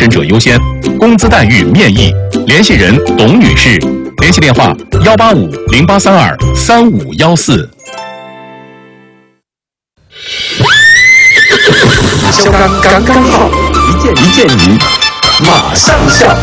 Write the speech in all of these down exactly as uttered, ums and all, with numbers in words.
审者优先，工资待遇面议。联系人董女士，联系电话幺八五零八三二三五幺四。 小刚刚刚好，一见一见你，马上笑。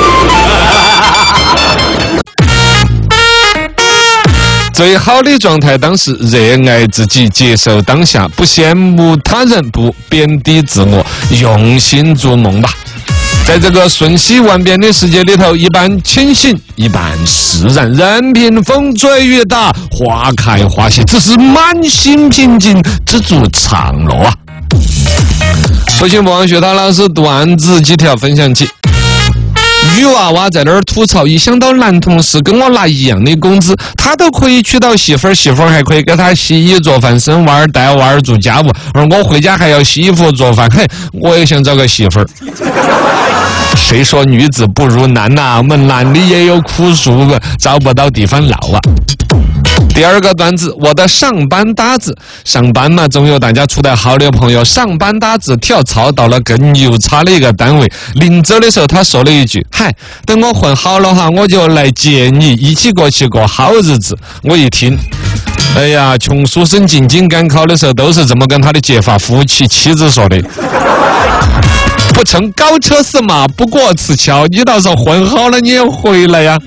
最好的状态当是热爱自己，接受当下，不羡慕他人，不贬低自我，用心逐梦吧。在这个瞬息万变的世界里头，一半清醒，一半释然，任凭风吹雨打，花开花谢，只是满心平静，知足常乐啊！首先，不忘学他老师段子几条分享起。女娃娃在那儿吐槽，一想到男同事跟我拿一样的工资，他都可以娶到媳妇儿，媳妇儿还可以给他洗衣做饭、生娃儿、带娃儿、做家务，而我回家还要洗衣服做饭，嘿，我也想找个媳妇儿。谁说女子不如男呐、啊？我们男的也有苦处，找不到地方闹啊。第二个段子，我的上班搭子，上班嘛，总有大家处得好的朋友。上班搭子跳槽到了更牛叉的一个单位，临走的时候他说了一句：“嗨，等我混好了哈，我就来接你，一起过去过好日子。”我一听，哎呀，穷书生进京赶考的时候都是这么跟他的结发夫妻妻子说的。不乘高车驷马，不过此桥。你到时候混好了，你也回来呀。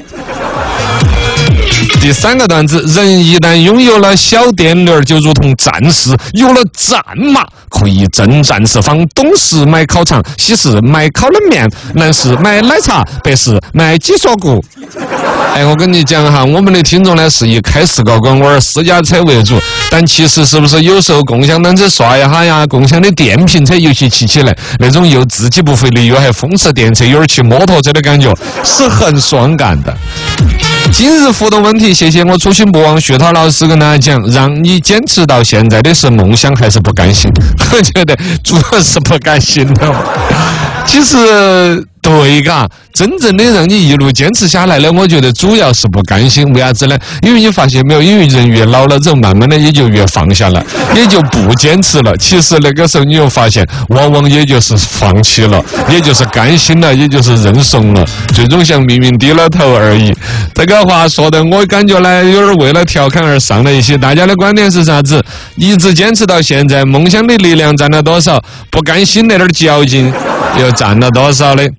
第三个段子，人一旦拥有了小电驴，就如同战士有了战马，可以征战四方。东市买烤肠，西市买烤冷面，南市买奶茶，北市买鸡锁骨。哎，我跟你讲哈，我们的听众呢是以开四个滚弯私家车为主，但其实是不是有时候共享单车刷一下呀，共享的电瓶车尤其骑起来，那种又自己不费力又还风驰电掣，有点骑摩托车的感觉，是很爽感的。今日互动问题，谢谢我初心不忘徐涛老师跟大家讲，让你坚持到现在的是梦想还是不甘心？我觉得主要是不甘心的。其实对嘎，真正的让你一路坚持下来的，我觉得主要是不甘心。为啥子呢？因为你发现没有，因为人越老了之后，慢慢的也就越放下了，也就不坚持了。其实那个时候你又发现，往往也就是放弃了，也就是甘心了，也就是认怂了，最终向命运低了头而已。这个话说的，我感觉呢，有点为了调侃而上了一些。大家的观点是啥子？一直坚持到现在，梦想的力量占了多少？不甘心那点较劲又占了多少呢？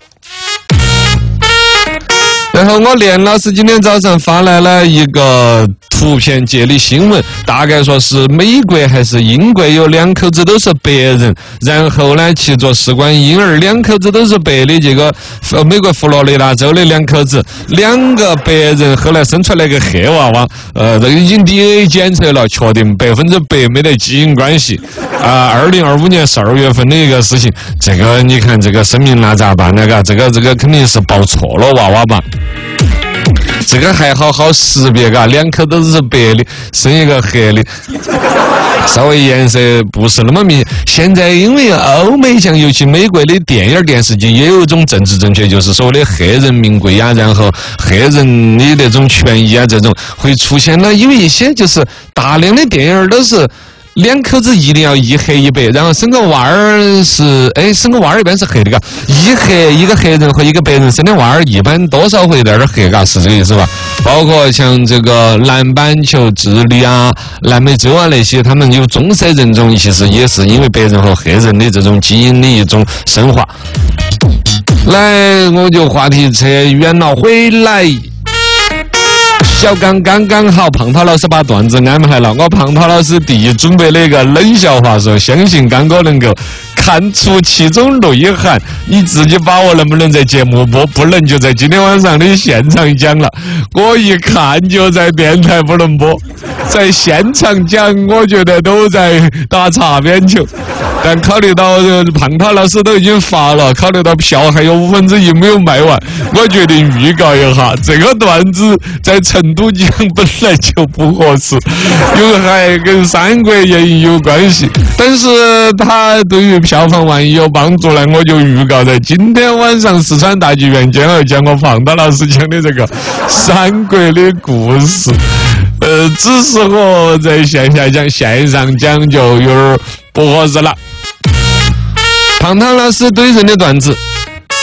然后我连老师今天早上发来了一个图片界的新闻，大概说是美国还是英国有两口子都是白人，然后呢去做试管婴儿，两口子都是白的，这个美国佛罗里达州的两口子，两个白人后来生出来个黑娃娃，呃，这个已经 D N A 检测了，确定百分之百没得基因关系啊。二零二五年十二月份的一个事情，这个你看这个声明那咋办呢？嘎，这个这个肯定是报错了娃娃吧。这个还好好识别嘎，两口都是白的，生一个黑的，稍微颜色不是那么明显。现在因为欧美像尤其美国的电影电视剧也有一种政治正确，就是所谓的黑人名贵啊，然后黑人的那种权益啊，这种会出现了。因为一些就是大量的电影都是两口子一定要一黑一白，然后生个娃儿是，哎，生个娃儿一般是黑的嘎，一黑一个黑人和一个白人生的娃儿一般多少会有点黑嘎，是这个意思吧？包括像这个南半球、智利啊、南美洲啊那些，他们有棕色人种，其实也是因为白人和黑人的这种基因的一种深化。来，我就话题扯远了，回来。小刚刚刚好，胖涛老师把段子安排了。我胖涛老师第一准备了一个冷笑话，说相信刚哥能够看出其中内涵，你自己把握能不能在节目播，不能就在今天晚上的现场讲了。我一看就在电台不能播，在现场讲我觉得都在打擦边球。但考虑到胖涛老师都已经发了，考虑到票还有五分之一没有卖完，我决定预告一下，这个段子在成都讲本来就不合适，又还跟《三国演义》有关系，但是它对于票房万一有帮助呢，我就预告在今天晚上四川大剧院将要讲我胖涛老师讲的这个三国的故事。呃，只适合在线下讲，线上讲就有点不合适了。胖汤老师对人的段子